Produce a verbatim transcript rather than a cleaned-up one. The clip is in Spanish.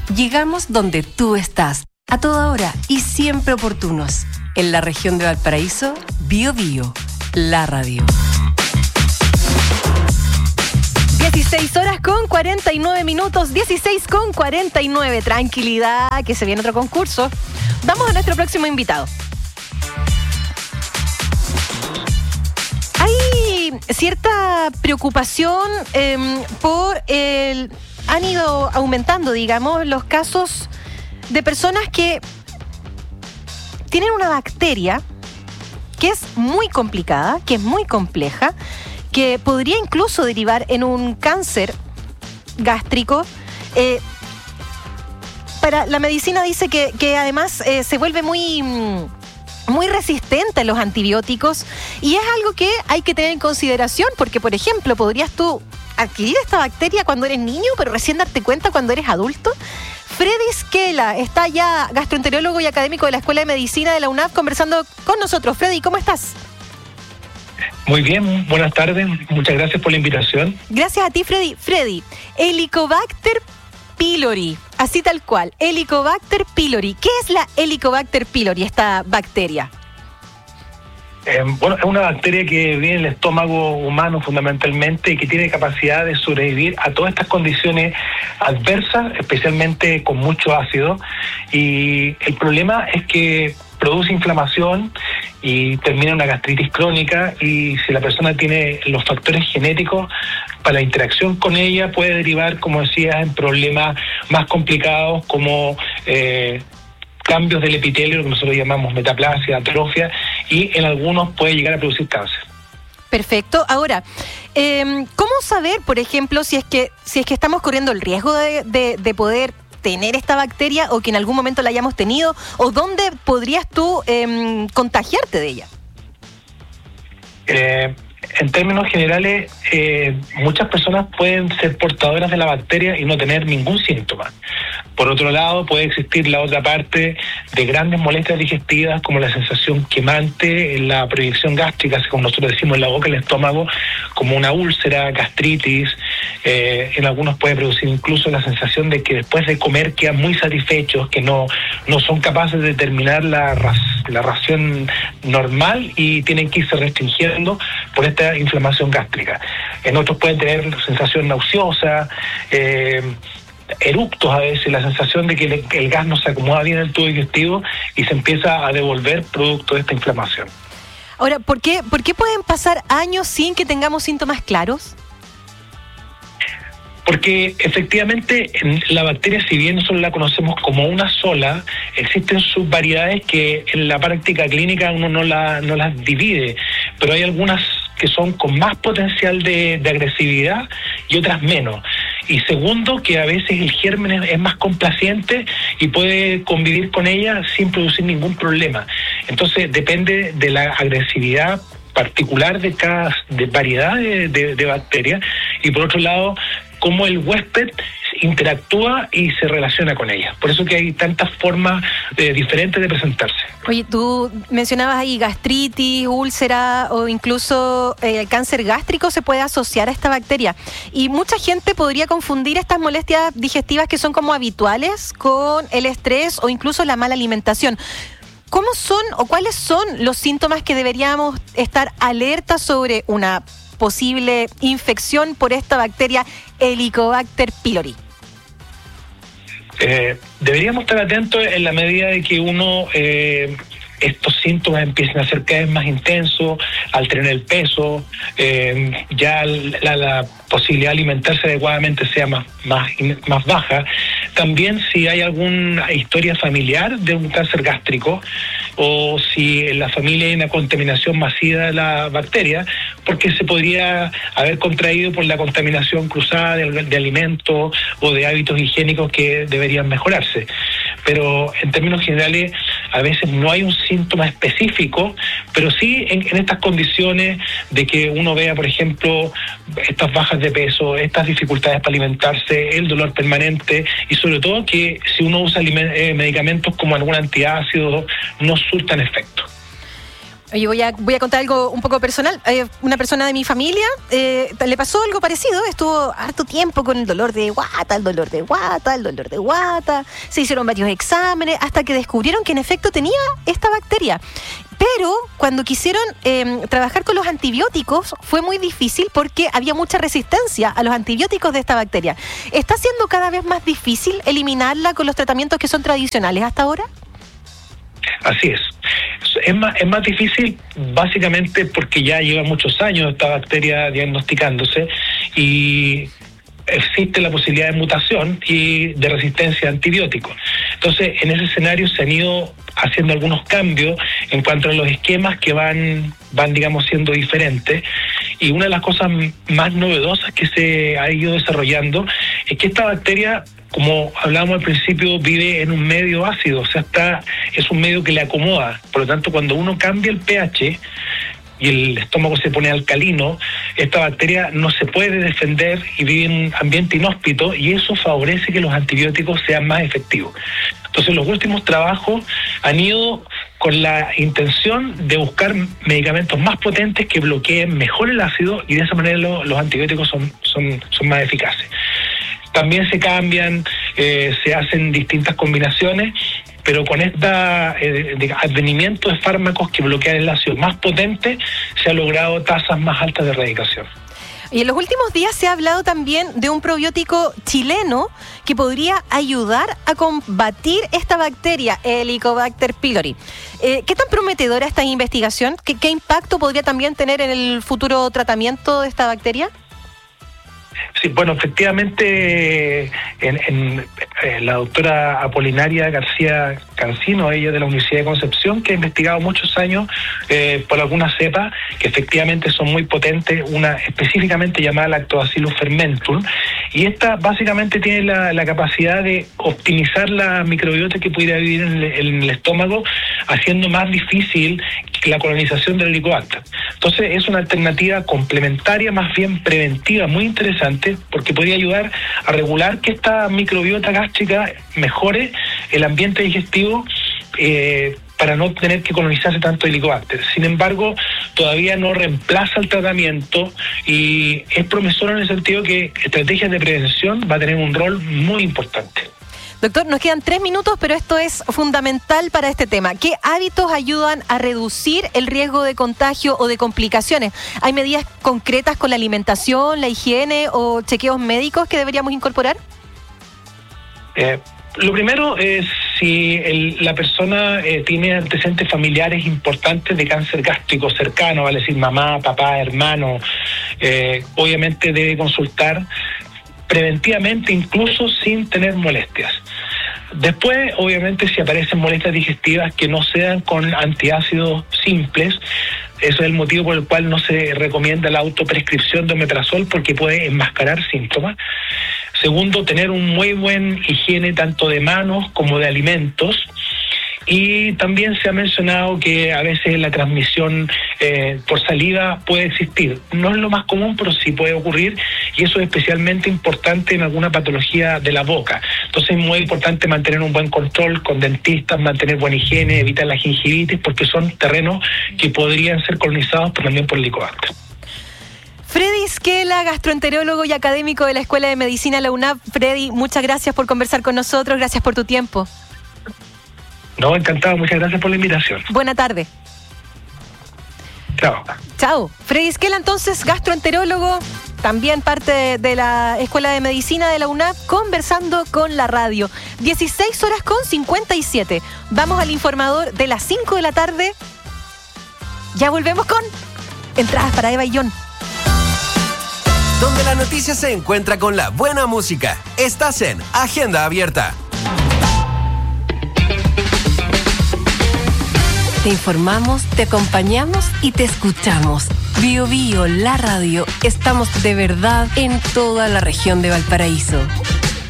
Llegamos donde tú estás, a toda hora y siempre oportunos. En la región de Valparaíso, Bio Bio, la radio. dieciséis horas con cuarenta y nueve minutos, dieciséis con cuarenta y nueve. Tranquilidad, que se viene otro concurso. Vamos a nuestro próximo invitado. Hay cierta preocupación eh, por el... Han ido aumentando, digamos, los casos de personas que tienen una bacteria que es muy complicada, que es muy compleja, que podría incluso derivar en un cáncer gástrico. Eh, para la medicina dice que, que además eh, se vuelve muy, muy resistente a los antibióticos, y es algo que hay que tener en consideración, porque, por ejemplo, podrías tú adquirir esta bacteria cuando eres niño, pero recién darte cuenta cuando eres adulto. Freddy Skela está ya gastroenterólogo y académico de la Escuela de Medicina de la UNAV conversando con nosotros. Freddy, ¿cómo estás? Muy bien, buenas tardes, muchas gracias por la invitación. Gracias a ti, Freddy. Freddy, Helicobacter pylori, así tal cual, Helicobacter pylori. ¿Qué es la Helicobacter pylori, esta bacteria? Eh, bueno, es una bacteria que vive en el estómago humano fundamentalmente y que tiene capacidad de sobrevivir a todas estas condiciones adversas, especialmente con mucho ácido. Y el problema es que produce inflamación y termina en una gastritis crónica, y si la persona tiene los factores genéticos para la interacción con ella, puede derivar, como decía, en problemas más complicados como eh, cambios del epitelio, lo que nosotros llamamos metaplasia, atrofia, y en algunos puede llegar a producir cáncer. Perfecto. Ahora, eh, ¿cómo saber, por ejemplo, si es que si es que estamos corriendo el riesgo de, de, de poder tener esta bacteria, o que en algún momento la hayamos tenido, o dónde podrías tú eh, contagiarte de ella? Eh, en términos generales, eh, muchas personas pueden ser portadoras de la bacteria y no tener ningún síntoma. Por otro lado, puede existir la otra parte de grandes molestias digestivas, como la sensación quemante, la proyección gástrica, como nosotros decimos en la boca, el estómago, como una úlcera, gastritis. Eh, en algunos puede producir incluso la sensación de que después de comer quedan muy satisfechos, que no, no son capaces de terminar la, la ración normal y tienen que irse restringiendo por esta inflamación gástrica. En otros pueden tener sensación nauseosa, eh, eructos a veces, la sensación de que el, el gas no se acomoda bien en el tubo digestivo y se empieza a devolver producto de esta inflamación. Ahora, ¿por qué, ¿por qué pueden pasar años sin que tengamos síntomas claros? Porque efectivamente la bacteria, si bien nosotros la conocemos como una sola, existen subvariedades que en la práctica clínica uno no, la, no las divide, pero hay algunas que son con más potencial de, de agresividad y otras menos. Y segundo, que a veces el germen es, es más complaciente y puede convivir con ella sin producir ningún problema. Entonces depende de la agresividad particular de cada de variedad de, de, de bacterias, y por otro lado, cómo el huésped interactúa y se relaciona con ella. Por eso que hay tantas formas eh, diferentes de presentarse. Oye, tú mencionabas ahí gastritis, úlcera o incluso eh, el cáncer gástrico se puede asociar a esta bacteria. Y mucha gente podría confundir estas molestias digestivas que son como habituales con el estrés o incluso la mala alimentación. ¿Cómo son o cuáles son los síntomas que deberíamos estar alerta sobre una posible infección por esta bacteria Helicobacter pylori? Eh, deberíamos estar atentos en la medida de que uno eh, estos síntomas empiecen a ser cada vez más intensos, al tener el peso, eh, ya la, la posibilidad de alimentarse adecuadamente sea más, más, más baja. También si hay alguna historia familiar de un cáncer gástrico, o si en la familia hay una contaminación masiva de la bacteria, porque se podría haber contraído por la contaminación cruzada de, de alimentos o de hábitos higiénicos que deberían mejorarse. Pero en términos generales, a veces no hay un síntoma específico, pero sí en, en estas condiciones de que uno vea, por ejemplo, estas bajas de peso, estas dificultades para alimentarse, el dolor permanente, y sobre todo que si uno usa aliment- eh, medicamentos como algún antiácido, no surtan efecto. Oye, voy a, voy a contar algo un poco personal. Eh, una persona de mi familia eh, le pasó algo parecido. Estuvo harto tiempo con el dolor de guata, el dolor de guata, el dolor de guata. Se hicieron varios exámenes hasta que descubrieron que en efecto tenía esta bacteria. Pero cuando quisieron eh, trabajar con los antibióticos fue muy difícil porque había mucha resistencia a los antibióticos de esta bacteria. ¿Está siendo cada vez más difícil eliminarla con los tratamientos que son tradicionales hasta ahora? Así es. Es más, es más difícil básicamente porque ya lleva muchos años esta bacteria diagnosticándose y existe la posibilidad de mutación y de resistencia a antibióticos. Entonces, en ese escenario se han ido haciendo algunos cambios en cuanto a los esquemas que van, van digamos, siendo diferentes. Y una de las cosas más novedosas que se ha ido desarrollando es que esta bacteria, como hablábamos al principio, vive en un medio ácido, o sea, está, es un medio que le acomoda. Por lo tanto, cuando uno cambia el pH y el estómago se pone alcalino, esta bacteria no se puede defender y vive en un ambiente inhóspito, y eso favorece que los antibióticos sean más efectivos. Entonces, los últimos trabajos han ido con la intención de buscar medicamentos más potentes que bloqueen mejor el ácido, y de esa manera lo, los antibióticos son, son, son más eficaces. También se cambian, eh, se hacen distintas combinaciones, pero con este eh, advenimiento de fármacos que bloquean el ácido más potente, se ha logrado tasas más altas de erradicación. Y en los últimos días se ha hablado también de un probiótico chileno que podría ayudar a combatir esta bacteria, Helicobacter pylori. Eh, ¿Qué tan prometedora esta investigación? ¿Qué, ¿Qué impacto podría también tener en el futuro tratamiento de esta bacteria? Sí, bueno, efectivamente, en, en, en la doctora Apolinaria García Cancino, ella de la Universidad de Concepción, que ha investigado muchos años eh, por algunas cepas que efectivamente son muy potentes, una específicamente llamada Lactobacillus fermentum, y esta básicamente tiene la, la capacidad de optimizar la microbiota que pudiera vivir en el, en el estómago, haciendo más difícil la colonización del Helicobacter. Entonces, es una alternativa complementaria, más bien preventiva, muy interesante, porque podría ayudar a regular que esta microbiota gástrica mejore el ambiente digestivo eh, para no tener que colonizarse tanto Helicobacter. Sin embargo, todavía no reemplaza el tratamiento y es promisor en el sentido que estrategias de prevención va a tener un rol muy importante. Doctor, nos quedan tres minutos, pero esto es fundamental para este tema. ¿Qué hábitos ayudan a reducir el riesgo de contagio o de complicaciones? ¿Hay medidas concretas con la alimentación, la higiene o chequeos médicos que deberíamos incorporar? Eh, lo primero es si el, la persona eh, tiene antecedentes familiares importantes de cáncer gástrico cercano, vale decir mamá, papá, hermano, eh, obviamente debe consultar preventivamente, incluso sin tener molestias. Después, obviamente, si aparecen molestias digestivas que no sean con antiácidos simples, eso es el motivo por el cual no se recomienda la autoprescripción de omeprazol, porque puede enmascarar síntomas. Segundo, tener un muy buen higiene tanto de manos como de alimentos. Y también se ha mencionado que a veces la transmisión eh, por saliva puede existir. No es lo más común, pero sí puede ocurrir, y eso es especialmente importante en alguna patología de la boca. Entonces es muy importante mantener un buen control con dentistas, mantener buena higiene, evitar la gingivitis, porque son terrenos que podrían ser colonizados también por el Helicobacter. Freddy Esquela, gastroenterólogo y académico de la Escuela de Medicina de la UNAP. Freddy, muchas gracias por conversar con nosotros, gracias por tu tiempo. No, encantado, muchas gracias por la invitación. Buena tarde. Chao. Chao. Freddy Esquela, entonces, gastroenterólogo, también parte de la Escuela de Medicina de la UNAP, conversando con la radio. dieciséis horas con cincuenta y siete. Vamos al informador de las cinco de la tarde. Ya volvemos con entradas para Eva y John. Donde la noticia se encuentra con la buena música. Estás en Agenda Abierta. Te informamos, te acompañamos y te escuchamos. Bio Bio, la radio. Estamos de verdad en toda la región de Valparaíso.